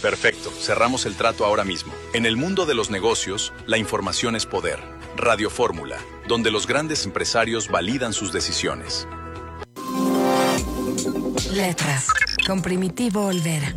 Perfecto, cerramos el trato ahora mismo. En el mundo de los negocios, la información es poder. Radio Fórmula, donde los grandes empresarios validan sus decisiones. Letras, con Primitivo Olvera.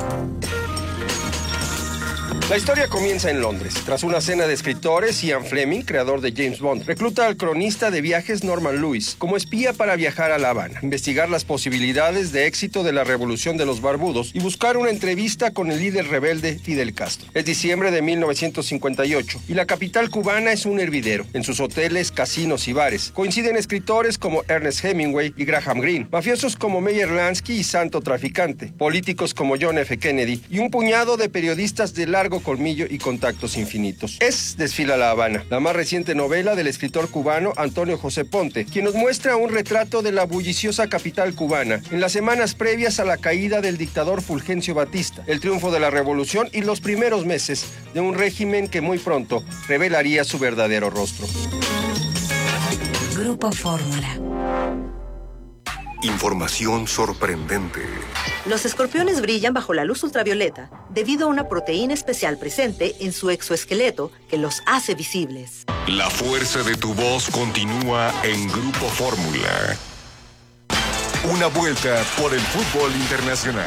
La historia comienza en Londres. Tras una cena de escritores, Ian Fleming, creador de James Bond, recluta al cronista de viajes Norman Lewis como espía para viajar a La Habana, investigar las posibilidades de éxito de la Revolución de los Barbudos y buscar una entrevista con el líder rebelde Fidel Castro. Es diciembre de 1958 y la capital cubana es un hervidero. En sus hoteles, casinos y bares coinciden escritores como Ernest Hemingway y Graham Greene, mafiosos como Meyer Lansky y Santo Traficante, políticos como John F. Kennedy y un puñado de periodistas de largo colmillo y contactos infinitos. Desfila La Habana, la más reciente novela del escritor cubano Antonio José Ponte, quien nos muestra un retrato de la bulliciosa capital cubana en las semanas previas a la caída del dictador Fulgencio Batista, el triunfo de la revolución y los primeros meses de un régimen que muy pronto revelaría su verdadero rostro. Grupo Fórmula. Información sorprendente. Los escorpiones brillan bajo la luz ultravioleta debido a una proteína especial presente en su exoesqueleto que los hace visibles. La fuerza de tu voz continúa en Grupo Fórmula. Una vuelta por el fútbol internacional.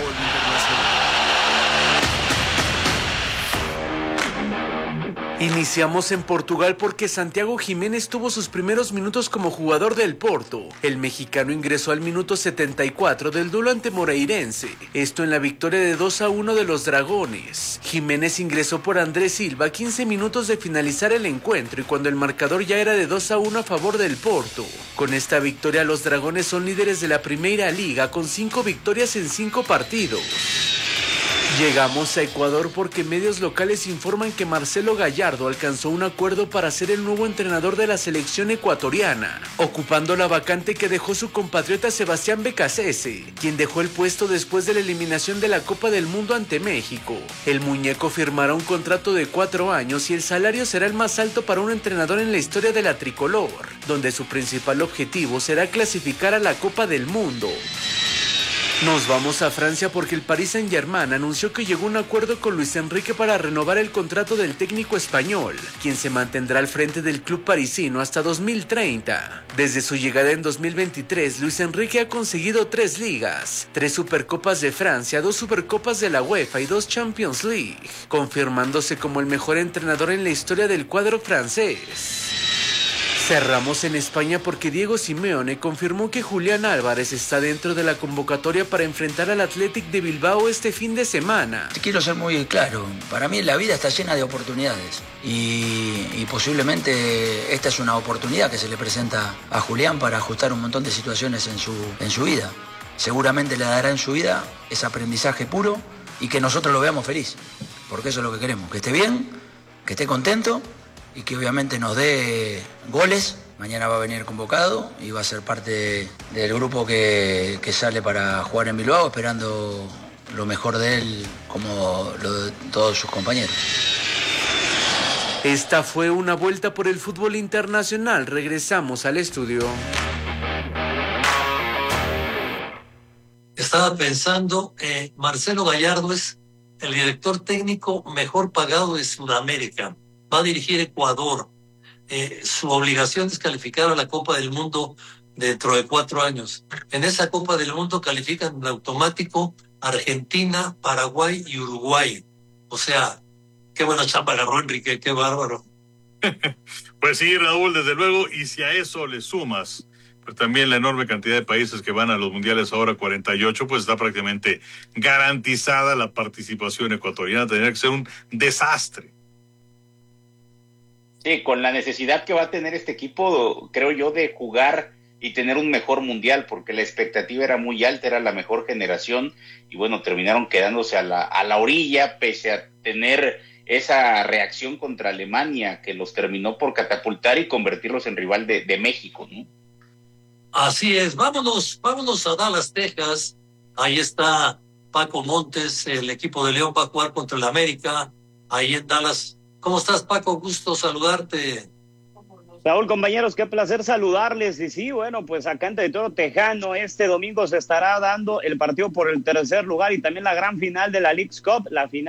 Iniciamos en Portugal porque Santiago Jiménez tuvo sus primeros minutos como jugador del Porto. El mexicano ingresó al minuto 74 del duelo ante Moreirense, esto en la victoria de 2-1 de los Dragones. Jiménez ingresó por Andrés Silva a 15 minutos de finalizar el encuentro y cuando el marcador ya era de 2-1 a favor del Porto. Con esta victoria los Dragones son líderes de la Primeira Liga con 5 victorias en 5 partidos. Llegamos a Ecuador porque medios locales informan que Marcelo Gallardo alcanzó un acuerdo para ser el nuevo entrenador de la selección ecuatoriana, ocupando la vacante que dejó su compatriota Sebastián Becasese, quien dejó el puesto después de la eliminación de la Copa del Mundo ante México. El muñeco firmará un contrato de 4 años y el salario será el más alto para un entrenador en la historia de la tricolor, donde su principal objetivo será clasificar a la Copa del Mundo. Nos vamos a Francia porque el Paris Saint-Germain anunció que llegó a un acuerdo con Luis Enrique para renovar el contrato del técnico español, quien se mantendrá al frente del club parisino hasta 2030. Desde su llegada en 2023, Luis Enrique ha conseguido 3 ligas, 3 Supercopas de Francia, 2 Supercopas de la UEFA y 2 Champions League, confirmándose como el mejor entrenador en la historia del cuadro francés. Cerramos en España porque Diego Simeone confirmó que Julián Álvarez está dentro de la convocatoria para enfrentar al Athletic de Bilbao este fin de semana. Quiero ser muy claro, para mí la vida está llena de oportunidades y posiblemente esta es una oportunidad que se le presenta a Julián para ajustar un montón de situaciones en su vida. Seguramente le dará en su vida ese aprendizaje puro y que nosotros lo veamos feliz, porque eso es lo que queremos, que esté bien, que esté contento y que obviamente nos dé goles. Mañana va a venir convocado y va a ser parte del grupo que sale para jugar en Bilbao, esperando lo mejor de él como lo de todos sus compañeros. Esta fue una vuelta por el fútbol internacional. Regresamos al estudio. Estaba pensando, Marcelo Gallardo es el director técnico mejor pagado de Sudamérica. Va a dirigir Ecuador. Su obligación es calificar a la Copa del Mundo dentro de 4 años. En esa Copa del Mundo califican en automático Argentina, Paraguay y Uruguay. O sea, qué buena chamba agarró Enrique, qué bárbaro. Pues sí, Raúl, desde luego, y si a eso le sumas, pues también la enorme cantidad de países que van a los mundiales ahora, 48, pues está prácticamente garantizada la participación ecuatoriana. Tendría que ser un desastre. Sí, con la necesidad que va a tener este equipo, creo yo, de jugar y tener un mejor mundial, porque la expectativa era muy alta, era la mejor generación, y bueno, terminaron quedándose a la orilla, pese a tener esa reacción contra Alemania, que los terminó por catapultar y convertirlos en rival de México, ¿no? Así es, vámonos a Dallas, Texas. Ahí está Paco Montes, el equipo de León va a jugar contra el América, ahí en Dallas. ¿Cómo estás, Paco? Gusto saludarte. Raúl, compañeros, qué placer saludarles. Y sí, bueno, pues acá en territorio tejano, este domingo se estará dando el partido por el tercer lugar y también la gran final de la Leagues Cup, la final